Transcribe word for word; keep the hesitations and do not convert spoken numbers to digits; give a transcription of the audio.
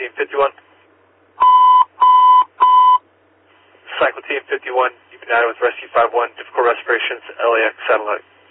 Team fifty-one. Cycle Team fifty-one, you've been out with Rescue five one, difficult respirations, L A X satellite.